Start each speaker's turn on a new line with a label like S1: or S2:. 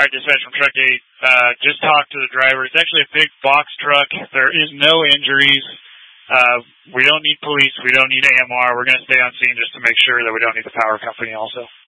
S1: All right, dispatch from Truck 8. Just talked to the driver. It's actually a big box truck. There is no injuries. We don't need police. We don't need AMR. We're going to stay on scene just to make sure that we don't need the power company also.